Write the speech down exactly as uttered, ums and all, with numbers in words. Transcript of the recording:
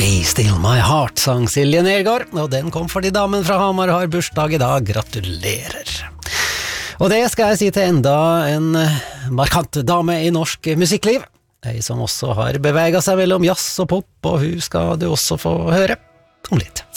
Be Still My Heart, sang Silje Nergård, og den kom fordi damen fra Hamar har bursdag i dag. Gratulerer. Og det skal jeg si til enda en markant dame i norsk musikkliv, ei som også har beveget seg mellom jazz og pop, og hun skal du også få høre om litt.